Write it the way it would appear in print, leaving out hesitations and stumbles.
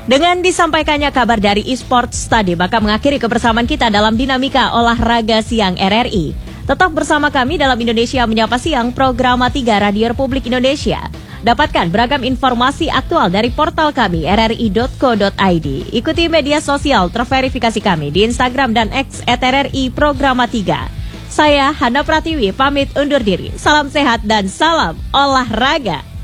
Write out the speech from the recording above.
Dengan disampaikannya kabar dari eSports tadi, maka mengakhiri kebersamaan kita dalam Dinamika Olahraga Siang RRI. Tetap bersama kami dalam Indonesia Menyapa Siang, program 3 Radio Republik Indonesia. Dapatkan beragam informasi aktual dari portal kami rri.co.id. Ikuti media sosial terverifikasi kami di Instagram dan X @RRI Programa 3. Saya Hana Pratiwi pamit undur diri. Salam sehat dan salam olahraga.